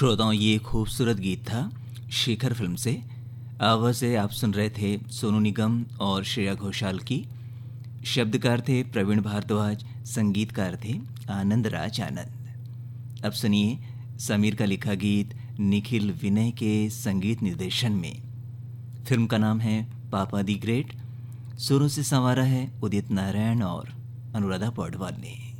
श्रोताओं, ये खूबसूरत गीत था शेखर फिल्म से। आवाज़ें आप सुन रहे थे सोनू निगम और श्रेया घोषाल की। शब्दकार थे प्रवीण भारद्वाज, संगीतकार थे आनंद राज आनंद। अब सुनिए समीर का लिखा गीत निखिल विनय के संगीत निर्देशन में। फिल्म का नाम है पापा दी ग्रेट। सुरों से संवारा है उदित नारायण और अनुराधा पौडवाल ने।